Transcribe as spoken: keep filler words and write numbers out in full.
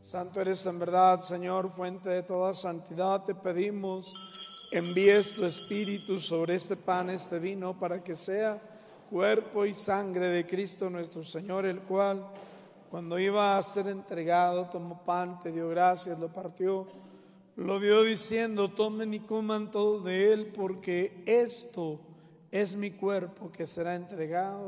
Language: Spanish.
Santo eres en verdad, Señor, fuente de toda santidad. Te pedimos, envíes tu Espíritu sobre este pan, este vino, para que sea cuerpo y sangre de Cristo nuestro Señor, el cual, cuando iba a ser entregado, tomó pan, te dio gracias, lo partió, lo dio diciendo: tomen y coman todos de él, porque esto es mi cuerpo que será entregado